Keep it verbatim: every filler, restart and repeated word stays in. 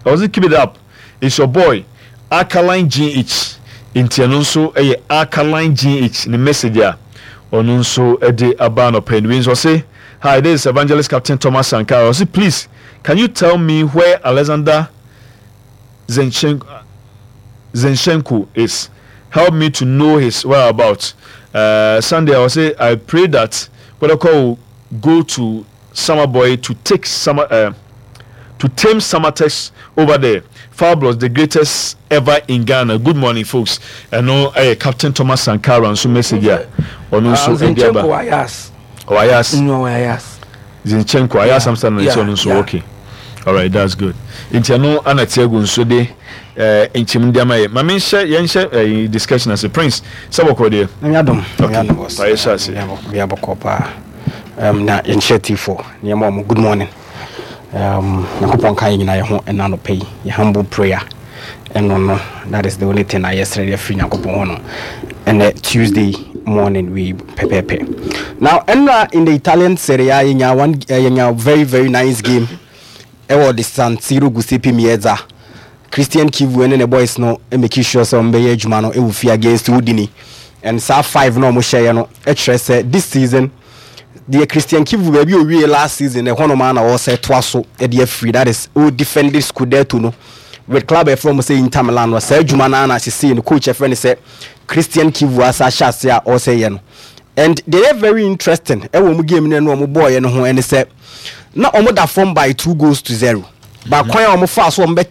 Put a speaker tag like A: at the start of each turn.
A: I was keep it up. It's your boy Alkaline G H. Inti ano nso eye Alkaline G H ni message a ono nso e de aba no pen we nso say hi, this is Evangelist Captain Thomas Sankara. I say please can you tell me where Alexander Zinchenko Zinchenko is? Help me to know his whereabouts. Uh, Sunday I will say I pray that what I call go to Summer Boy to take summer uh, to tame Summertex over there. Fabulous, the greatest ever in Ghana. Good morning, folks. I know uh, Captain Thomas Sankara and some message here. On also
B: Zinchenko Ayas.
A: Oh, Ayas.
B: No, Ayas.
A: Zinchenko Ayas. I'm standing on also. Okay. All right, that's good. Intiano Anatiago so de uh intimdiama. Mami share yen share discussion as a prince. Saboko there.
B: Nyadom.
A: Okay. Ayesha say.
B: We have a copa. Um na yen share T four. Nyamo good morning. Um nakopon kan nyina ye ho ena no pay. Ye humble prayer. And no no that is the only thing I yesterday free nakopon ho no. And uh, Tuesday morning we pepepe. Now enra in the Italian Serie A yenya one yenya very very nice game. Ewo the San Siro Giuseppe Meazza. Christian Kivu and the boys no e make sure some be adwuma no e wo fi against Udini. And sa five no mo share no e kire say this season the Christian Kivu baby o wie last season e hono man na wo say to aso e dey free, that is o defend this Scudetto no with club e from say Inter Milan no say adwuma na na see no coach e friend say Christian Kivu asa chance ya o say ye no. And they are very interesting e wo mu game no mo boy no ho and say na omo da form by two goals to zero. But kwan omo fa so omo